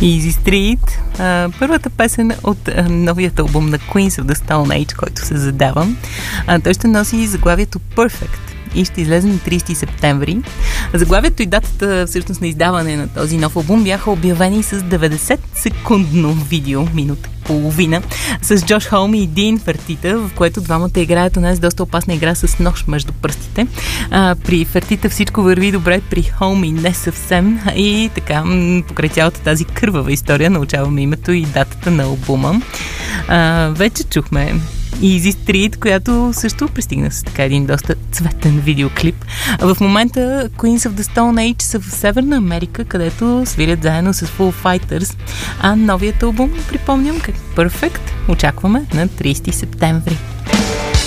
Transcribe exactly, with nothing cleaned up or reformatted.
Easy Street, а, първата песен от а, новият албум на Queens of the Stone Age, който се задава. А, той ще носи заглавието Perfect и ще излезе на тридесети септември. Заглавието и датата всъщност на издаване на този нов албум бяха обявени с деветдесет секундно видео, минута половина, с Джош Холм и Дин Фертита, в което двамата играят у нас доста опасна игра с нож между пръстите. А, при Фертита всичко върви добре, при Холм и не съвсем. И така, покрай цялата тази кървава история научаваме името и датата на албума. А, вече чухме Easy Street, която също пристигна с така един доста цветен видеоклип. В момента Queens of the Stone Age са в Северна Америка, където свирят заедно с Foo Fighters, а новият албум, припомням, как Perfect, очакваме на тридесети септември.